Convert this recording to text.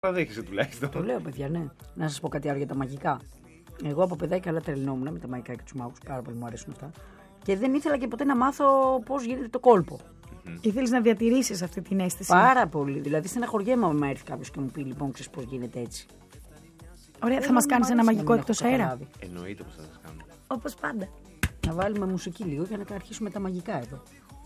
παραδέχεσαι τουλάχιστον. Το λέω, παιδιά, ναι. Να σας πω κάτι άλλο για τα μαγικά. Εγώ από παιδάκι καλά τρελνόμουν με τα μαγικά και τους μάγους. Πάρα πολύ μου αρέσουν αυτά. Και δεν ήθελα και ποτέ να μάθω πώς γίνεται το κόλπο. Ήθελες να διατηρήσεις αυτή την αίσθηση. Πάρα πολύ. Δηλαδή, στεναχωριέμαι άμα έρθει κάποιος και μου πει: Λοιπόν, ξέρεις πώς γίνεται έτσι. Ωραία, θα μας κάνεις ένα μαγικό εκτός αέρα. Εννοείται πως θα σας κάνω. Όπως πάντα. Να βάλουμε μουσική λίγο για να αρχίσουμε τα μαγικά εδώ.